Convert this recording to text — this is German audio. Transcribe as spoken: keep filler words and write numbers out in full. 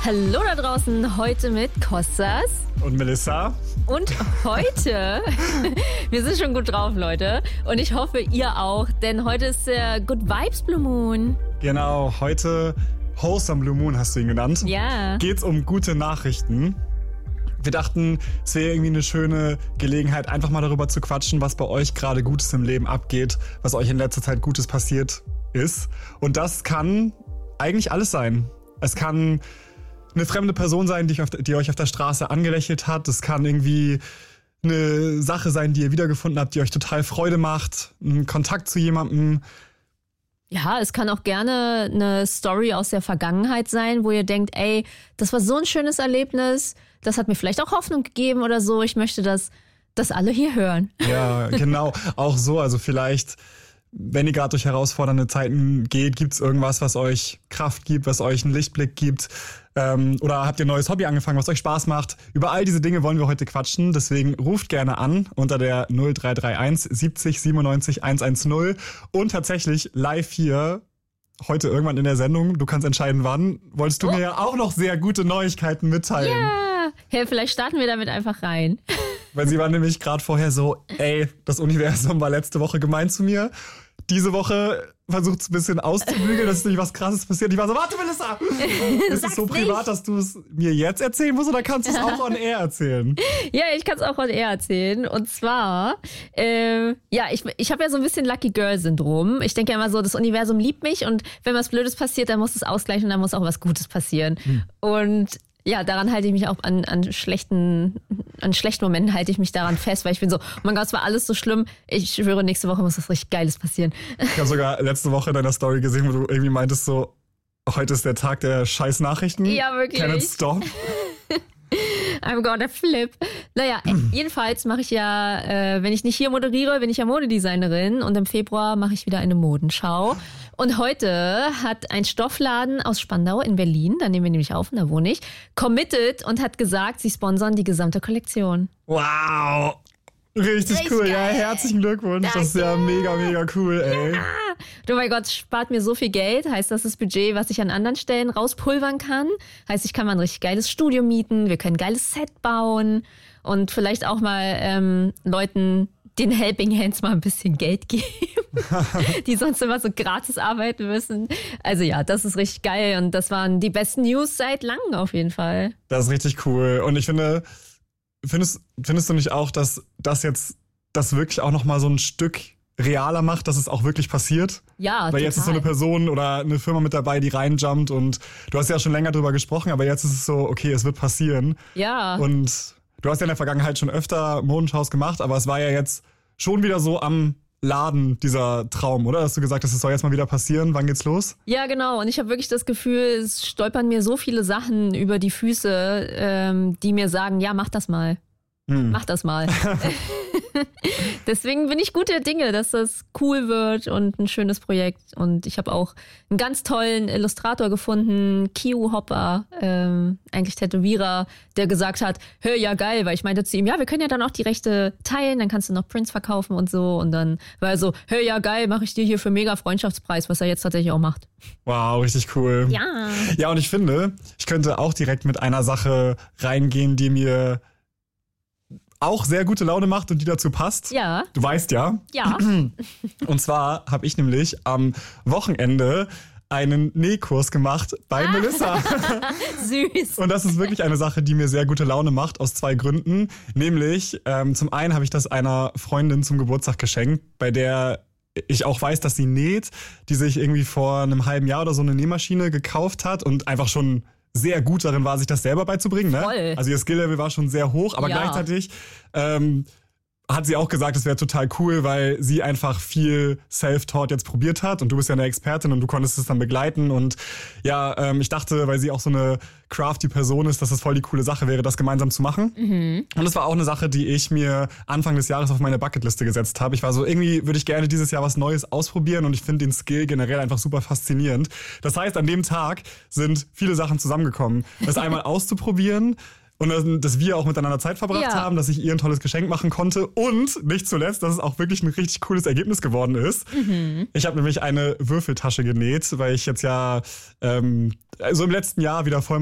Hallo da draußen, heute mit Kostas und Melissa. Und heute, wir sind schon gut drauf, Leute. Und ich hoffe, ihr auch, denn heute ist der Good Vibes Blue Moon. Genau, heute Wholesome Blue Moon hast du ihn genannt. Ja. Geht's um gute Nachrichten. Wir dachten, es wäre irgendwie eine schöne Gelegenheit, einfach mal darüber zu quatschen, was bei euch gerade Gutes im Leben abgeht, was euch in letzter Zeit Gutes passiert ist. Und das kann eigentlich alles sein. Es kann eine fremde Person sein, die, ich auf, die euch auf der Straße angelächelt hat. Es kann irgendwie eine Sache sein, die ihr wiedergefunden habt, die euch total Freude macht. Ein Kontakt zu jemandem. Ja, es kann auch gerne eine Story aus der Vergangenheit sein, wo ihr denkt, ey, das war so ein schönes Erlebnis, das hat mir vielleicht auch Hoffnung gegeben oder so. Ich möchte, dass das alle hier hören. Ja, genau. Auch so, also vielleicht, wenn ihr gerade durch herausfordernde Zeiten geht, gibt es irgendwas, was euch Kraft gibt, was euch einen Lichtblick gibt. Ähm, oder habt ihr ein neues Hobby angefangen, was euch Spaß macht? Über all diese Dinge wollen wir heute quatschen. Deswegen ruft gerne an unter der null drei drei eins siebzig siebenundneunzig hundertzehn. Und tatsächlich live hier, heute irgendwann in der Sendung, du kannst entscheiden wann, wolltest du oh. mir ja auch noch sehr gute Neuigkeiten mitteilen. Ja, hey, vielleicht starten wir damit einfach rein. Weil sie war nämlich gerade vorher so, ey, das Universum war letzte Woche gemein zu mir. Diese Woche versucht es ein bisschen auszubügeln, dass nicht was Krasses passiert. Ich war so, warte Melissa, ist es so privat, nicht, dass du es mir jetzt erzählen musst oder kannst du es auch on air erzählen? Ja, ich kann es auch on air erzählen. Und zwar, äh, ja, ich, ich habe ja so ein bisschen Lucky Girl Syndrom. Ich denke ja immer so, das Universum liebt mich und wenn was Blödes passiert, dann muss es ausgleichen und dann muss auch was Gutes passieren. Hm. Und ja, daran halte ich mich auch an, an schlechten, an schlechten Momenten halte ich mich daran fest, weil ich bin so, oh mein Gott, es war alles so schlimm. Ich schwöre, nächste Woche muss was richtig Geiles passieren. Ich habe sogar letzte Woche in deiner Story gesehen, wo du irgendwie meintest so, heute ist der Tag der scheiß Nachrichten. Ja, wirklich. Can it stop? I'm gonna flip. Naja, jedenfalls mache ich ja, äh, wenn ich nicht hier moderiere, bin ich ja Modedesignerin und im Februar mache ich wieder eine Modenschau. Und heute hat ein Stoffladen aus Spandau in Berlin, da nehmen wir nämlich auf und da wohne ich, committed und hat gesagt, sie sponsern die gesamte Kollektion. Wow! Richtig, Richtig cool, geil. Ja, herzlichen Glückwunsch. Danke. Das ist ja mega, mega cool, ey. Ja. Oh mein Gott, spart mir so viel Geld. Heißt, das ist das Budget, was ich an anderen Stellen rauspulvern kann. Heißt, ich kann mal ein richtig geiles Studio mieten, wir können ein geiles Set bauen und vielleicht auch mal ähm, Leuten den Helping Hands mal ein bisschen Geld geben, die sonst immer so gratis arbeiten müssen. Also ja, das ist richtig geil und das waren die besten News seit langem auf jeden Fall. Das ist richtig cool und ich finde, findest, findest du nicht auch, dass das jetzt das wirklich auch nochmal so ein Stück realer macht, dass es auch wirklich passiert? Ja, Weil total. Jetzt ist so eine Person oder eine Firma mit dabei, die reinjumpt und du hast ja schon länger drüber gesprochen, aber jetzt ist es so, okay, es wird passieren. Ja. Und du hast ja in der Vergangenheit schon öfter Modenschaus gemacht, aber es war ja jetzt schon wieder so am Laden, dieser Traum, oder? Dass du gesagt hast, es soll jetzt mal wieder passieren. Wann geht's los? Ja, genau. Und ich habe wirklich das Gefühl, es stolpern mir so viele Sachen über die Füße, ähm, die mir sagen, ja, mach das mal. Hm. Mach das mal. Deswegen bin ich guter Dinge, dass das cool wird und ein schönes Projekt. Und ich habe auch einen ganz tollen Illustrator gefunden, Kio Hopper, ähm, eigentlich Tätowierer, der gesagt hat, hör, ja geil, weil ich meinte zu ihm, ja, wir können ja dann auch die Rechte teilen, dann kannst du noch Prints verkaufen und so. Und dann war er so, hör, ja geil, mache ich dir hier für mega Freundschaftspreis, was er jetzt tatsächlich auch macht. Wow, richtig cool. Ja. Ja, und ich finde, ich könnte auch direkt mit einer Sache reingehen, die mir auch sehr gute Laune macht und die dazu passt. Ja. Du weißt ja. Ja. Und zwar habe ich nämlich am Wochenende einen Nähkurs gemacht bei ah. Melissa. Süß. Und das ist wirklich eine Sache, die mir sehr gute Laune macht, aus zwei Gründen. Nämlich, ähm, zum einen habe ich das einer Freundin zum Geburtstag geschenkt, bei der ich auch weiß, dass sie näht, die sich irgendwie vor einem halben Jahr oder so eine Nähmaschine gekauft hat und einfach schon sehr gut darin war, sich das selber beizubringen. Ne? Voll. Also ihr Skill-Level war schon sehr hoch, aber ja. gleichzeitig ähm, hat sie auch gesagt, es wäre total cool, weil sie einfach viel Self-Taught jetzt probiert hat und du bist ja eine Expertin und du konntest es dann begleiten und ja, ähm, ich dachte, weil sie auch so eine crafty Person ist, dass das voll die coole Sache wäre, das gemeinsam zu machen. Mhm. Und das war auch eine Sache, die ich mir Anfang des Jahres auf meine Bucketliste gesetzt habe. Ich war so, irgendwie würde ich gerne dieses Jahr was Neues ausprobieren und ich finde den Skill generell einfach super faszinierend. Das heißt, an dem Tag sind viele Sachen zusammengekommen. Das einmal auszuprobieren, und dass wir auch miteinander Zeit verbracht ja. haben, dass ich ihr ein tolles Geschenk machen konnte und nicht zuletzt, dass es auch wirklich ein richtig cooles Ergebnis geworden ist. Mhm. Ich habe nämlich eine Würfeltasche genäht, weil ich jetzt ja ähm, so im letzten Jahr wieder voll